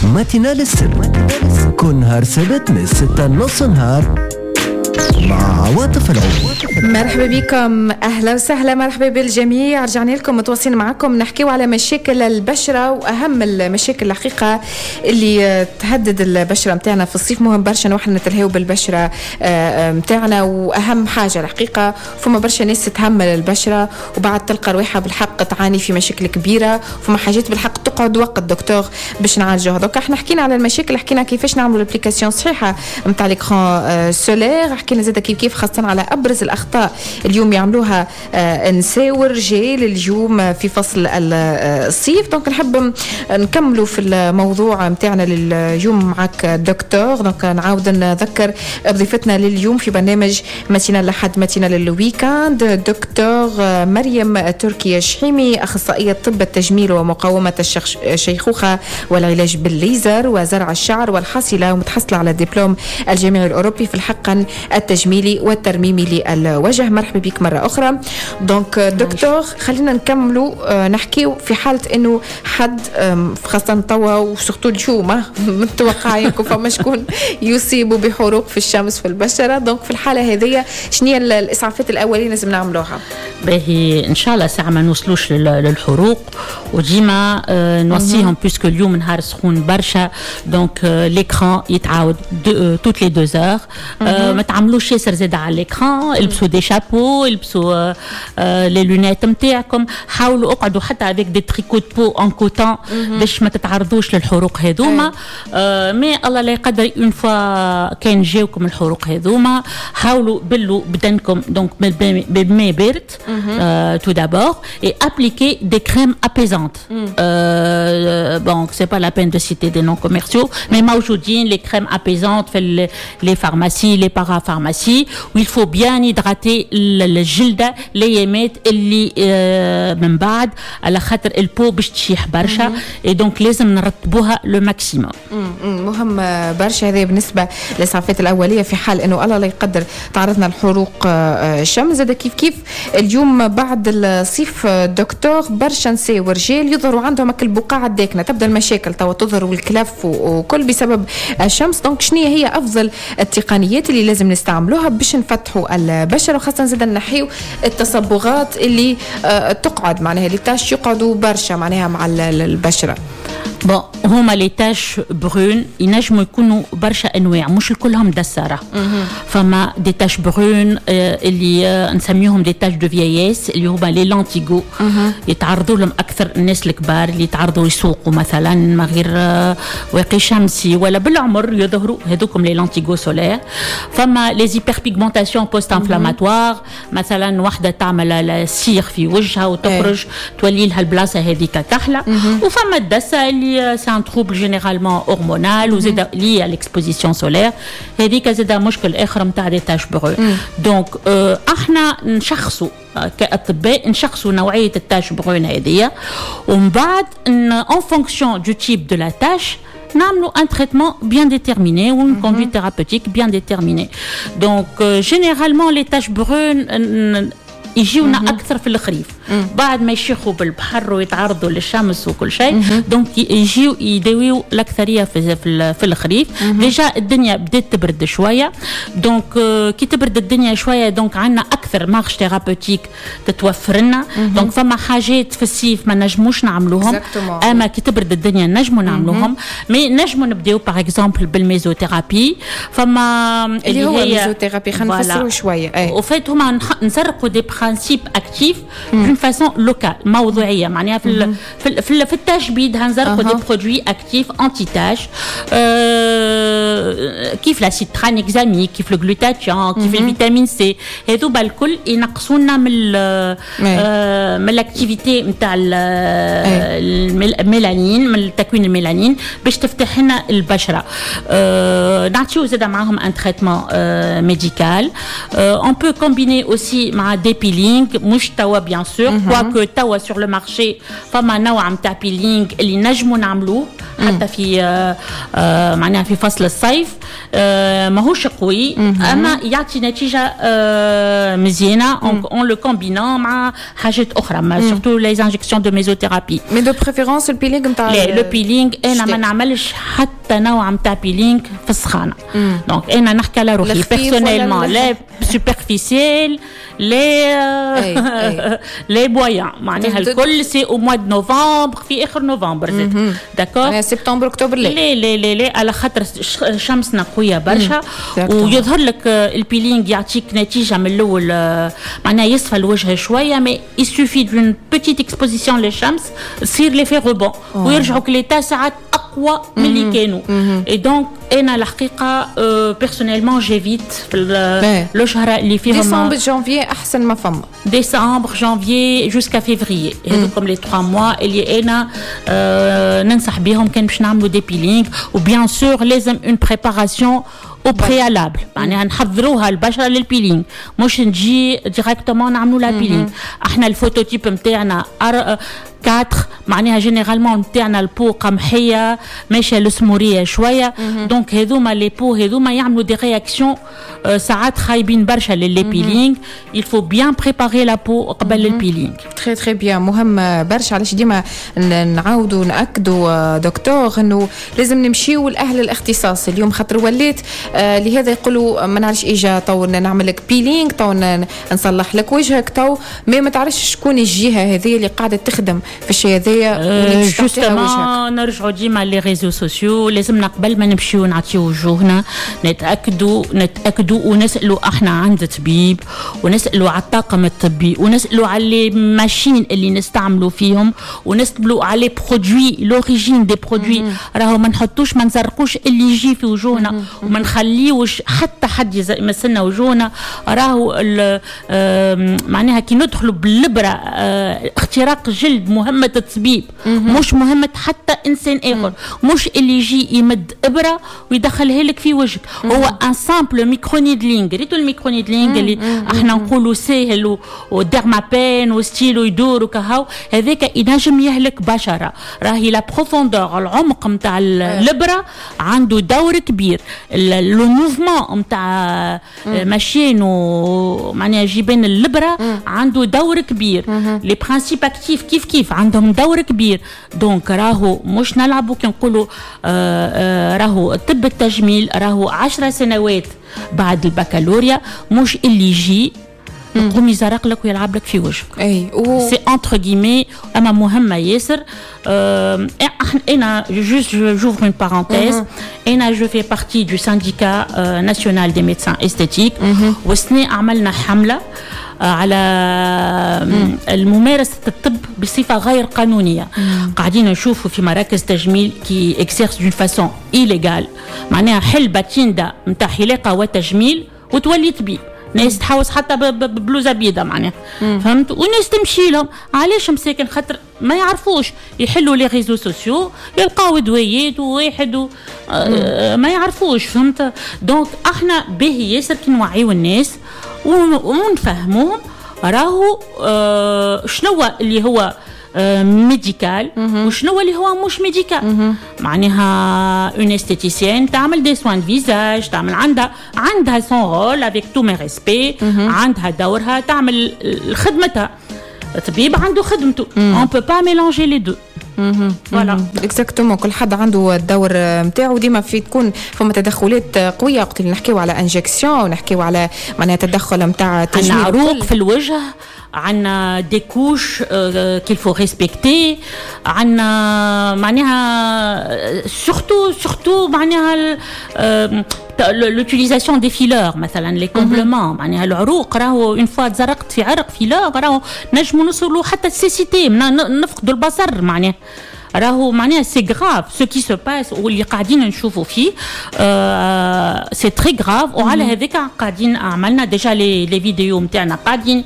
ماتينال السبت كل نهار سبت من 6:30 نهار مع عواطف العود. مرحبا بكم، اهلا وسهلا، مرحبا بالجميع. رجعنا لكم متواصلين معكم نحكيو على مشاكل البشره واهم المشاكل الحقيقه اللي تهدد البشره متاعنا في الصيف. مهم برشا نحن نتلهيو بالبشره متاعنا، واهم حاجه الحقيقه فما برشا ناس تتهمل البشره وبعد تلقى رويحها بالحق تعاني في مشاكل كبيره، وفما حاجات بالحق تقعد وقت دكتور باش نعالجوها. دونك احنا حكينا على المشاكل، حكينا كيفاش نعملوا الابليكاسيون صحيحه نتاع ليكران سولير، حكينا زاد كيف خاصة على أبرز الأخطاء اليوم يعملوها نساء ورجال اليوم في فصل الصيف. دونك نحب نكملوا في الموضوع متاعنا لليوم معك دكتور. دونك نعاود نذكر بضيفتنا لليوم في برنامج ماتينال لحد ماتينال الويكاند دكتور مريم تركي شحيمي، أخصائية طب التجميل ومقاومة الشيخوخة والعلاج بالليزر وزرع الشعر والحاصلة ومتحصلة على الدبلوم الجامعي الأوروبي في الحقن التجميلي والترميمي للوجه. مرحبا بك مرة أخرى. دونك دكتور خلينا نكملوا نحكيو في حالة إنه حد خاصة توا وسورتو اليوم متوقع يكون فما شكون يصيبوا بحروق في الشمس في البشرة. دونك في الحالة هذه شنية الإسعافات الأولية لازم نعملوها؟ باهي إن شاء الله ساعة ما نوصلوش للحروق، وديما نوصيهم بيسكو اليوم نهار سخون برشا. دونك l'écran يتعاود toutes les 2 heures. ما تعملوش ياسر زاد على l'écran، البسوا دي شابو، البسوا لي لونيت نتاعكم، حاولوا اقعدوا حتى avec des tricots de peau en coton باش ما تتعرضوش للحروق هذوما. مي الله لا يقدر اون فوا كان جاوكم الحروق هذوما حاولوا بلوا بدنكم دونك بالماء بارد tout d'abord et appliquer des crèmes apaisantes. Bon, c'est pas la peine de citer des noms commerciaux, mais موجودين les crèmes apaisantes في les pharmacies, les parapharmacies, où il faut bien hydrater الجلدة ليامات اللي من بعد على خاطر البو باش تشيح برشا، et donc لازم نرطبوها لو ماكسيموم. مهم برشا هذا بالنسبة للإسعافات الأولية في حال إنه الله لا يقدر تعرضنا لحروق الشمس. زاد كيف اليوم بعد الصيف دكتور برشا نساء ورجال يظهروا عندهم هكا البقاع الداكنة، تبدأ المشاكل توا تظهر والكلف وكل بسبب الشمس. دونك شنية هي أفضل التقنيات اللي لازم نستعملوها باش نفتحوا البشرة، وخاصة زاد نحيو التصبغات اللي تقعد معناها اللي تاش يقعدوا برشا معناها مع البشرة؟ بون هما لي تاش برون ينجموا يكونوا برشا انواع، مش الكلهم دساره. فما دي تاش برون اللي نسميهم دي تاش دو فييس اللي هما لي لانتيغو، يتعرضوا لهم اكثر الناس الكبار اللي يتعرضوا يسوقوا مثلا ما غير واقي شمسي ولا بالعمر يظهروا هذوكم لي لانتيغو سولير. فما لي زيبر بيغمونتاسيون بوست انفلاماتوار، مثلا واحده تعمل سير في وجهها وتخرج تولي لها البلاصه هذيك كحله. وفما الدسه اللي c'est un trouble généralement hormonal وزيدا lié à l'exposition solaire، هذيك زيدا مشكل آخر متاع دي تاش برو. دونك احنا نشخصوا كأطباء نشخصوا نوعية التاش برون هذه، ومن بعد en fonction du type de la tâche نعملوا un traitement bien déterminé ou une conduite thérapeutique bien déterminée. Donc généralement les taches brunes يجيونا أكثر في الخريف بعد ما يشيخوا بالبحر ويتعرضوا للشمس وكل شيء. دونك يجيو يداويو الأكثرية في الخريف. ديجا الدنيا بدأت تبرد شوية، دونك كي تبرد الدنيا شوية دونك عنا أكثر مارش ثيرابوتيك تتوفر لنا. دونك فما حاجات في الصيف ما نجموش نعملوهم، أما كي تبرد الدنيا نجمو نعملوهم. مي نجمو نبداو باغ اكزومبل بالميزوثيرابي. فما اللي هو الميزوثيرابي خلينا نفسروا شوية. وفات هما نسرقوا دي برانسيب اكتيف d'une façon locale موضوعيه، معناها في التجميد هنزرقوا دي برودوي اكتيف انتي تاج كيف لا سيترانكزاميك، كيف الجلوتاتيون، كيف الفيتامين سي. هذو بالكل ينقصونا من الاكتيفيتي نتاع الميلانين، من تكوين الميلانين باش تفتح لنا البشره. نعطيو زاد معاهم ان تريتمون ميديكال. اون بو كومبيني اوسي مع دي بيلينغ، مش توا بيان سور كواكو توا سور لو مارشي فما نوع نتاع بيلينغ اللي نجمو نعملوه حتى في معناها في فصل الصيف ماهوش قوي اما يعطي نتيجه مزيانه اون لو كومبينون مع حاجات اخرى سورتو لي انجكسيون دو ميزوثيرابي. مي دو بريفيرونس البيلينغ نتاع لو بيلينغ انا ما نعملش حتى نوع نتاع بيلينغ في السخانه. دونك انا نحكي على روحي بيرسونيلمون لا سوبرفيسيال لي بويان معناها الكل سي او موا دو نوفمبر في اخر نوفمبر زاد داكور يعني سبتمبر اكتوبر لا على خاطر شمسنا قويه برشا ويظهر لك البيلينغ يعطيك نتيجه من الاول معناها يصفى الوجه شويه مي يسوفي دون بيتيت اكسبوزيسيون للشمس تصير لي في غوبون ويرجعوا كليتا ساعات اقوى من اللي كانوا اي دونك انا الحقيقه بيرسونيلمون جيفيت في الشهر اللي فيهم ديسمبر جانفي احسن ما فما ديسمبر جانفي جوسكا فيفري هذوكم لي 3 موا اللي انا ننصح بهم كان باش نعملوا دي بيلينغ وبيان سور لازم اون بريباراسيون او بريالابل معناها نحضروها البشره للبيلينغ مش نجي ديريكتومون نعملوا لا بيلينغ. احنا الفوتوتيب نتاعنا 4 معناها جينيرالمون نتاعنا البو قمحيه ماشيه للسموريه شويه دونك هذوما لي بو هذوما يعملوا دي رياكسيون ساعات خايبين برشا للي بيلينغ il faut bien préparer la peau قبل البيلينغ. تري تري بيان مهم برشا علاش ديما نعاودوا ناكدوا دكتور انه لازم نمشيو لاهل الاختصاص اليوم خاطر وليت لهذا يقولوا ما نعرفش اجا تو نعمل لك بيلينغ تو نصلح لك وجهك تو ما تعرفش شكون الجهه هذه اللي قاعده تخدم في الشيء هذايا جوستومون نرجعوا ديما لي ريزو سوسيو لازمنا قبل ما نمشيو نعطيو وجوهنا نتاكدوا ونسالوا احنا عند طبيب ونسالوا على الطاقم الطبي ونسالوا على لي ماشين اللي نستعملوا فيهم ونسالوا على برودوي لوريجين دي برودوي راهو ما نحطوش ما نزرقوش اللي يجي في وجوهنا وما نخليوش حتى حد يمسلنا وجوهنا راهو معناها كي ندخلوا باللبره اختراق جلد مهمه الطبيب مش مهمه حتى انسان اخر مش اللي يجي يمد ابره ويدخلها لك في وجهك هو ان سامبل ميكرونيدلينغ ريتو الميكرونيدلينغ اللي احنا نقولوا ساهل وديرمابين وستيلو يدور وكهو هذاك ينجم يهلك بشره راهي لا بروفوندور العمق نتاع الابره عنده دور كبير لو موفمون نتاع ماشين معناها جيبين الابره عنده دور كبير لي برانسيب اكتيف كيف عندهم دور كبير دونك راهو مش نلعبوا كي نقولوا راهو طب التجميل راهو 10 سنوات بعد البكالوريا مش اللي يجي يقوم يزرق لك ويلعب لك في وجهك اي سي انتر غيمي اما مهمه ياسر انا جوست j'ouvre une parenthèse انا جو في بارتي دو سانديكا ناسيونال دي ميدسان استيتيك وسنة عملنا حمله على الممارسة الطب بصفة غير قانونية قاعدين نشوفوا في مراكز تجميل كي اكسيرس دون فاسون إيليغال معناها حلبة تيندا متاع حلاقة وتجميل وتولي طبيب ناس تحوس حتى ببلوزة بيضة معناها فهمت وناس تمشي لهم علاش مساكن خاطر ما يعرفوش يحلوا لي ريزو سوسيو يلقاو دوايات وواحد ما يعرفوش فهمت دونك احنا باهي ياسر كي نوعيو الناس ونفهموهم راهو شنو اللي هو ميديكال وشنو اللي هو مش ميديكال معناها اون استيتيسيان تعمل دي سوان فيزاج تعمل عندها سون رول افيك تو مي ريسبي عندها دورها تعمل خدمتها الطبيب عنده خدمته اون بو با ميلانجي لي دو فوالا اكزاكتومون كل حد عنده الدور نتاعو ديما في تكون فما تدخلات قويه وقت اللي نحكيو على انجكسيون ونحكيو على معناها تدخل نتاع تجميل عروق في الوجه عنا دي كوش qu'il faut respecter عنا معناها surtout معناها l'utilisation des fillers مثلا les compléments معناها العروق راهو une fois تزرقت في عرق فيلر راهو نجموا نوصلوا حتى السيسيتي نفقدوا البصر معناها راهو معناها سي غراف سو كي سو باس واللي قاعدين نشوفوا فيه سي تري غراف وعلى هذاك قاعدين عملنا ديجا لي فيديو نتاعنا قاعدين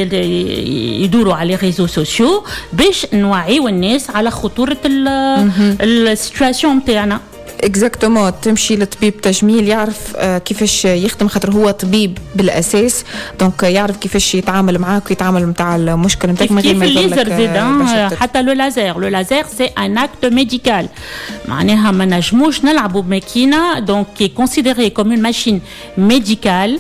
يدوروا على ريزو سوسيو باش نوعيو الناس على خطوره السيتواسيون نتاعنا اكزاكتومون تمشي لطبيب تجميل يعرف كيفاش يخدم، خاطر هو طبيب بالاساس، دونك يعرف كيفاش يتعامل معاك ويتعامل نتاع المشكل نتاعك من غير ما يضلك. حتى لو لازر سي ان اكت ميديكال، معناها ما نجموش نلعبوا بماكينه، دونك كي كونسيديري كوم اون ماشين ميديكال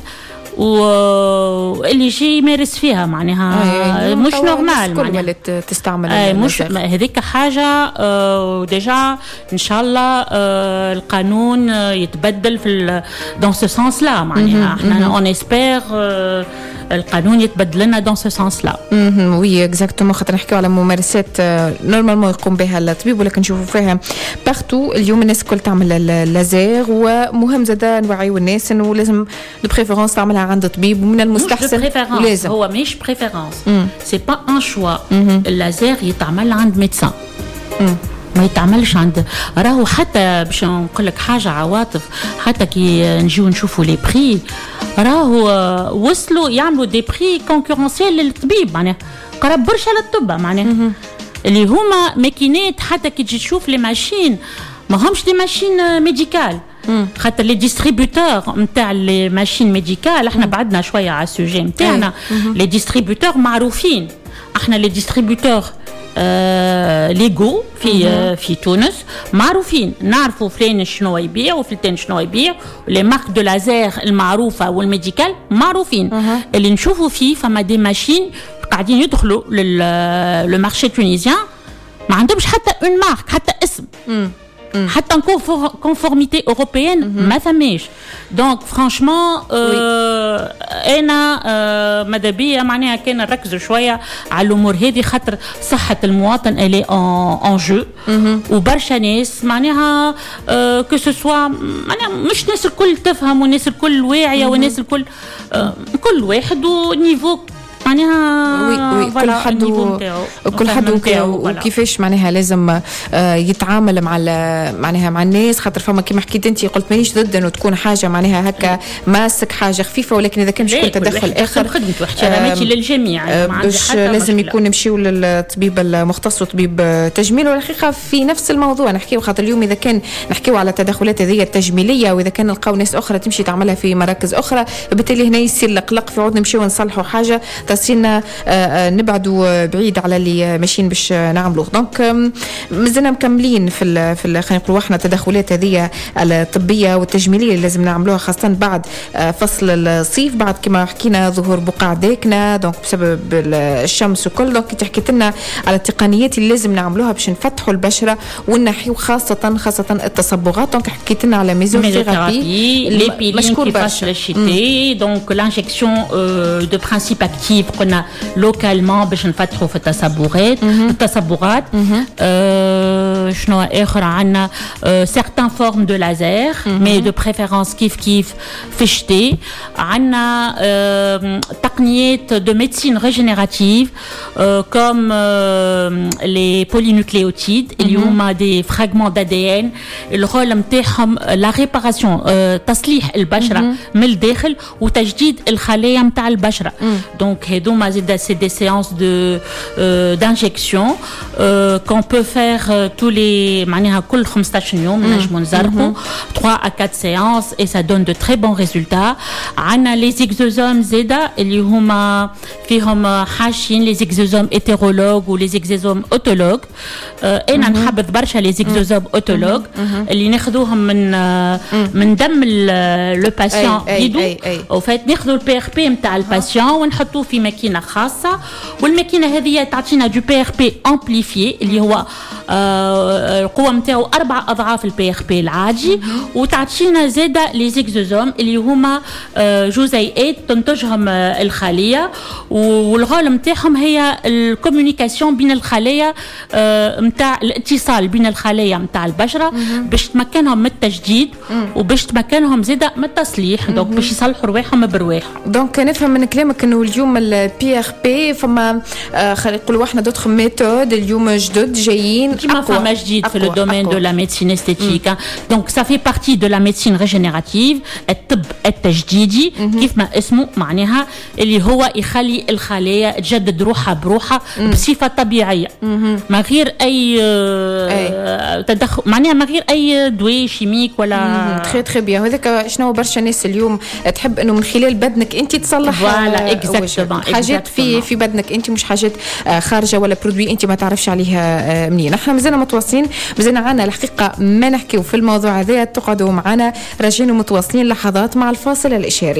واللي يجي يمارس فيها معناها مش نورمال، معناها تستعمل مش هذيك حاجه. ديجا ان شاء الله القانون يتبدل في دون سو سونس لا، معناها احنا اون اسبير القانون يتبدل لنا دون سو سونس لا. وي اكزاكتومون، خاطر نحكيو على ممارسات نورمالمون يقوم بها الطبيب، ولكن نشوفوا فيها بارتو اليوم الناس الكل تعمل اللازير، ومهم زادا نوعيو الناس انه لازم البريفيرونس تعملها عند طبيب، ومن المستحسن ولازم هو مش بريفيرونس، سي با ان شوا. اللازير يتعمل عند ميدسان، ما يتعملش عند راهو. حتى باش نقول لك حاجه عواطف، حتى كي نجيو نشوفوا لي بري راهو وصلوا يعملوا دي بري كونكورونسيال للطبيب، معناها قرب برشا للطب، معناها اللي هما ماكينات. حتى كي تجي تشوف لي ماشين ما همش دي ماشين ميديكال، خاطر لي ديستريبيوتور نتاع لي ماشين ميديكال احنا بعدنا شويه على السوجي نتاعنا. لي ديستريبيوتور معروفين، احنا لي ديستريبيوتور ليغو في تونس معروفين، نعرفوا فلان شنو يبيع وفلان شنو يبيع، ولي مارك دو لازير المعروفه والميديكال معروفين. اللي نشوفوا فيه فما دي ماشين قاعدين يدخلوا لو مارشي تونيزيان ما عندهمش حتى اون مارك، حتى اسم، حتى كونفورميتي اوروبيين ما ثماش. دونك فرانشمون انا ماذا بيا معناها كان نركزوا شويه على الامور هذه، خاطر صحه المواطن الي ان جو، وبرشا ناس معناها كو سو سوا معناها مش ناس الكل تفهم والناس الكل واعيه والناس الكل كل واحد ونيفو معناها كل حد وكيفاش معناها لازم يتعامل مع الناس، خاطر فما كيما حكيت انت قلت مانيش ضد انه تكون حاجه معناها هكا ماسك حاجه خفيفه، ولكن اذا كان مش كل تدخل اخر خدمته واحتراماتي للجميع باش لازم يكون نمشيو للطبيب المختص وطبيب تجميل. والحقيقه في نفس الموضوع نحكيو، خاطر اليوم اذا كان نحكيو على التدخلات هذه التجميليه، واذا كان نلقاو ناس اخرى تمشي تعملها في مراكز اخرى، بالتالي هنا يصير القلق في عود نمشيو نصلحوا حاجه تصيرنا نبعدوا بعيد على اللي ماشيين باش نعملوه. دونك مازلنا مكملين في خلينا نقولوا احنا التدخلات هذه الطبيه والتجميليه اللي لازم نعملوها، خاصه بعد فصل الصيف، بعد كما حكينا ظهور بقع داكنه دونك بسبب الشمس وكل. دونك انت حكيت لنا على التقنيات اللي لازم نعملوها باش نفتحوا البشره ونحيو خاصه التصبغات. دونك حكيت لنا على ميزوثيرابي لي بيلين كي فاش للشتاء، دونك لانجكسيون دو برانسيب اكتيف قلنا لوكالمون باش نفتحوا في التصبغات. شنو اخر عندنا certaines formes de laser mais de préférence كيف في الشتاء. عندنا تقنيات de médecine régénérative comme les polynucléotides اللي هما des fragments d'ADN الرول نتاعهم la réparation تصليح البشرة من الداخل وتجديد الخلايا نتاع البشرة. donc هذوما زيد c'est des séances d'injection qu'on peut faire tous les معناها كل 15 يوم نجمو نزرقوا 3 à 4 séances et ça donne de très bons résultats. عندنا les exosomes زيدا اللي هما فيهم حاشين les exosomes hétérologues و les exosomes autologues. انا نحبذ برشا les exosomes autologues اللي ناخذوهم من دم لو باسيون يدو او فات ناخذوا البي ار بي نتاع الباسيون ونحطوه في ماكينه خاصه، والماكينه هذه تعطينا دو بي ار بي امبليفيي اللي هو القوه نتاعو 4 أضعاف البي ار بي العادي، وتعطينا زاده لي زيكزوزوم اللي هما جزيئات تنتجهم الخليه، والغول نتاعهم هي الكومونيكاسيون بين الخلايا نتاع الاتصال بين الخلايا نتاع البشره باش تمكنهم من التجديد وباش تمكنهم زاده من التصليح، دونك باش يصلحوا رواحهم برواحهم. دونك نفهم من كلامك انه اليوم البي ار بي فما خلينا نقولوا احنا دوتر ميثود اليوم جدد جايين كيما فما جديد في لو دومين دو لا ميديسين استيتيك. دونك ça fait partie de la médecine régénérative. الطب التجديدي كيف ما اسمه معناها اللي هو يخلي الخلايا تجدد روحها بروحها بصفة طبيعية ما غير أي تدخل معناها ما غير أي دواء شيميك ولا تخي بيان. هذاك شنو برشا ناس اليوم تحب انه من خلال بدنك انت تصلح حاجات في بدنك انت، مش حاجات خارجه ولا برودوي انت ما تعرفش عليها منين. احنا مازلنا متواصلين، مازلنا عنا الحقيقه ما نحكيو في الموضوع هذا. تقعدوا معنا راجعين ومتواصلين لحظات مع الفاصل الاشاري.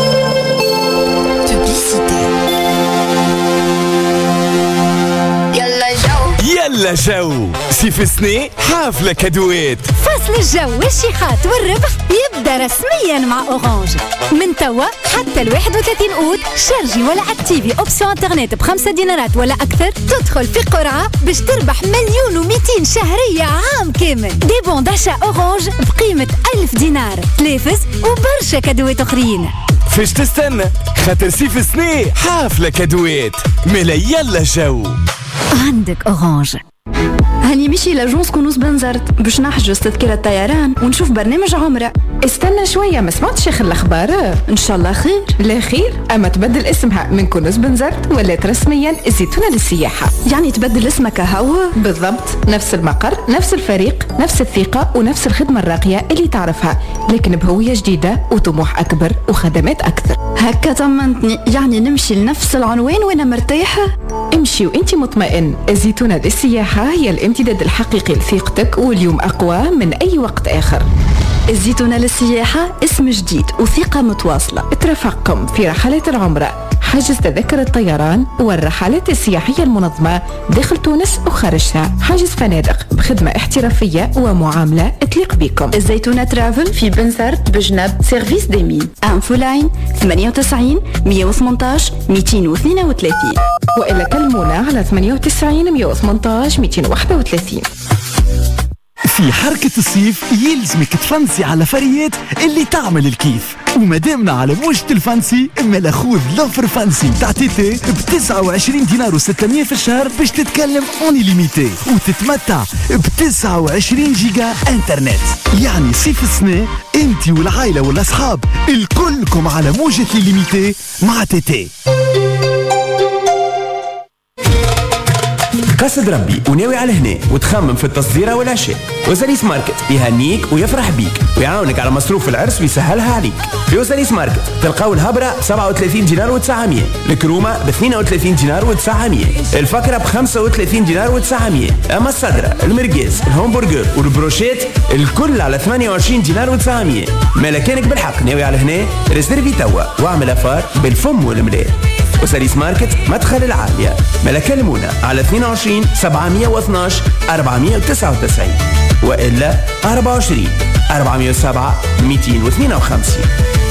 يلا جو سيف سنة حافلة كادوات. فصل الجو والشيخات والربح يبدأ رسميا مع أورانج من توا حتى 31 أوت. شارجي ولا اكتيفي أوبسيون انترنت ب5 دينارات ولا أكثر، تدخل في قرعة باش تربح 1,200,000 شهرية عام كامل. دي بون داشا أورانج بقيمة 1000 دينار، تلافز وبرشا كادوات أخرين. فيش تستنى خاطر سيف سنة حافلة كادوات ملا. يلا جو عندك أورانج. هاني مشي لاجونس كنوز بنزرت باش نحجز تذكرة طيران ونشوف برنامج عمرة. استنى شوية، ما سمعتش اخر الاخبار؟ ان شاء الله خير. لا خير، اما تبدل اسمها من كنوز بنزرت ولات رسميا الزيتونة للسياحة. يعني تبدل اسمك هوا؟ بالضبط، نفس المقر، نفس الفريق، نفس الثقة ونفس الخدمة الراقية اللي تعرفها، لكن بهوية جديدة وطموح اكبر وخدمات اكثر. هكا طمنتني، يعني نمشي لنفس العنوان وانا مرتاحة. امشي وانتي مطمئن. الزيتونة للسياحة هي الامتداد الحقيقي لثقتك، واليوم اقوى من اي وقت اخر. الزيتونة للسياحة اسم جديد وثقة متواصلة. ترافقكم في رحلات العمرة، حجز تذكرة الطيران والرحلات السياحية المنظمة داخل تونس وخارجها، حجز فنادق بخدمة احترافية ومعاملة تليق بكم. الزيتونة ترافل في بنزرت بجنب سيرفيس ديمين. انفو لاين 98 118 232، وإلا كلمونا على 98 118 231. في حركة الصيف يلزمك تفنسي على فريات اللي تعمل الكيف، ومادامنا على موجة الفانسي اما خذ لوفر فانسي تاع تيتي ب 29 دينار و600 في الشهر باش تتكلم اوني ليميتي وتتمتع ب 29 جيجا انترنت. يعني صيف السنة انتي والعائلة والاصحاب الكلكم على موجة ليميتي مع تيتي. قصد ربي وناوي على هنا وتخمم في التصديرة والعشاء، وزاريس ماركت يهنيك ويفرح بيك ويعاونك على مصروف العرس ويسهلها عليك. في وزاريس ماركت تلقاو الهبرة ب 37 دينار و900، الكرومة ب 32 دينار و900، الفكرة ب 35 دينار و900، أما الصدرة المرقاز الهمبرجر والبروشيت الكل على 28 دينار و900. ما لكانك بالحق ناوي على هنا ريزيرفي توا واعمل أفار بالفم والملاء. وساريس ماركت مدخل العالية. ملا كلمونا على 22 712 499 وإلا 24 407 252.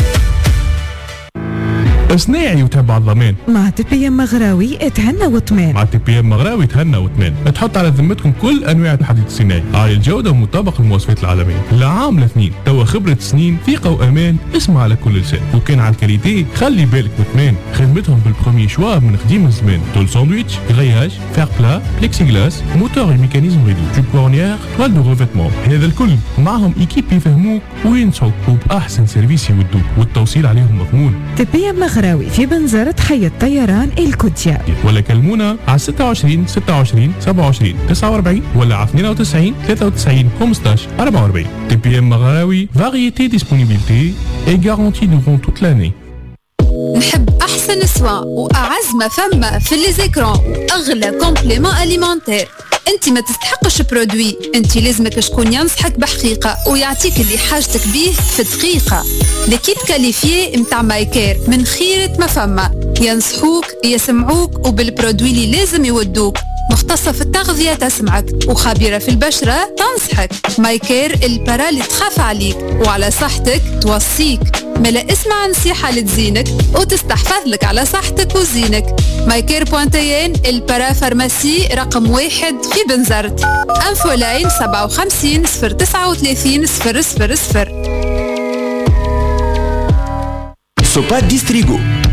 صناعي وتبع الضمان مع تي بي ام مغراوي اتهنى وطمان. مع تي بي ام مغراوي تهنى وطمان. تحط على ذمتكم كل انواع الحديد الصناعي عالي الجوده ومطابق للمواصفات العالميه. لعام لاثنين توا خبره سنين، ثقه وامان اسمع على كل لسان. وكان على الكاليتي خلي بالك وطمان. خدمتهم بالبرومي شوا من قديم الزمان. طول ساندويتش، غرياج، فير بلا، بليكسي غلاس، موتور الميكانيزم ريدو، جوب كورنيير، توال دو ريفيتمون. هذا الكل معهم ايكيب يفهموك وينصحوك وباحسن سيرفيس يودوك والتوصيل عليهم مضمون. تي بي ام مغراوي في بنزرت حي الطيران الكوتيا، ولا كلمونا على 26 26 27 49 ولا على 92 93 15 44. تي بي ام مغراوي فاريتي ديسبونيبيليتي اي غارونتي دورون توت لاني. نحب احسن سوا واعز ما فما في لي زيكرون واغلى كومبليمون اليمونتير. انت ما تستحقش برودوي، انت لازمك شكون ينصحك بحقيقه ويعطيك اللي حاجتك بيه في دقيقه. ليكيب كاليفيي متاع مايكير من خيرة ما فما، ينصحوك يسمعوك وبالبرودوي اللي لازم يودوك. مختصة في التغذية تسمعك وخبيرة في البشرة تنصحك. مايكير البرا اللي تخاف عليك وعلى صحتك توصيك. ملا اسمع نصيحة لتزينك وتستحفظ لك على صحتك وزينك. مايكير بوانتيين البرا فارماسي رقم 1 في بنزرت. انفو لاين 57 039 000. سوبات ديستريغو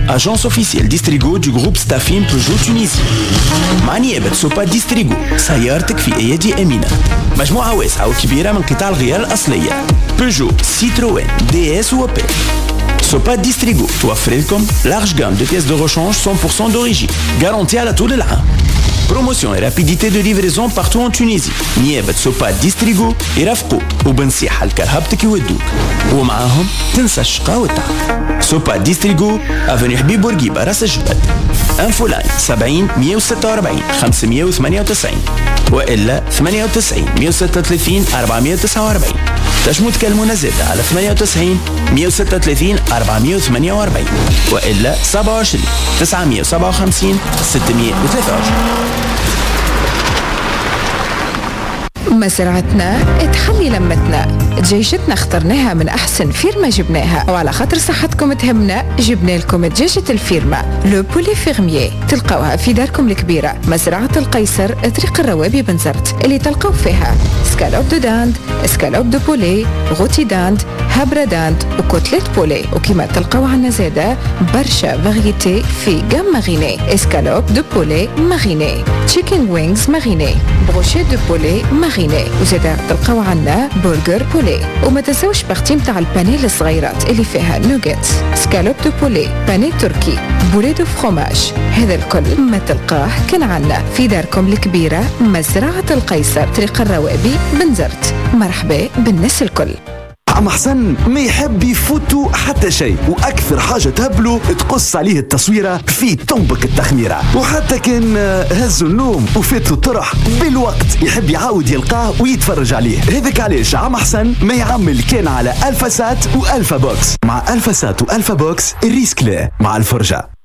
agence officielle Distrigo du groupe Staffin Peugeot Tunisie. مع نيابة سوبا ديستريغو سيارتك في أيدي أمينة. مجموعة واسعة وكبيرة من قطع الغيار الأصلية بيجو، سيتروين، دي اس وأوبل. سوبا ديستريغو توفر لكم لارج جام دو بيس دو ريشانج 100% d'origine garantie على طول العام. Promotion et rapidité de livraison partout en Tunisie. نيابة سوبا ديستريغو يرافقوك وبنصيحة لكرهبتك يودوك ومعاهم تنسى الشقا والتعب. سوبا ديستريغو افني حبيب بورقيبة راس الجبل. انفو لاين 70 146 598 والا 98 136 449. تنجموا تكلمونا زاده على 98 136 448 والا 27 957 623. مزرعتنا تحلي لمتنا، دجاجتنا اخترناها من احسن فيرما جبناها، وعلى خاطر صحتكم تهمنا جبنا لكم دجاجة الفيرما لو بولي فيرميي. تلقاوها في داركم الكبيرة مزرعة القيصر طريق الروابي بنزرت، اللي تلقاو فيها سكالوب دو داند، سكالوب دو بولي، غوتي داند، هابرا داند وكوتليت بولي. وكما تلقاو عنا زادة برشا فاريتي في جام ماريني، اسكالوب دو بولي ماريني، تشيكن وينجز ماريني، بروشي دو بولي ماريني، وزادا تلقاو عنا برجر بولي. وما تنساوش بارتي متاع البانيه الصغيرات اللي فيها نوغيت، سكالوب دو بولي، بانيه تركي، بولي دو فرomage. هذا الكل ما تلقاه كان عنا في داركم الكبيرة مزرعة القيصر طريق الروابي بنزرت. مرحبا بالناس الكل. عم حسن ما يحب يفوتوا حتى شيء، واكثر حاجه تهبله تقص عليه التصويره في تنبك التخميره. وحتى كان هزوا النوم وفاتوا الطرح بالوقت يحب يعاود يلقاه ويتفرج عليه. هذاك علاش عم حسن ما يعمل كان على الفا سات والفا بوكس. مع الفا سات والفا بوكس الريسك لا مع الفرجه.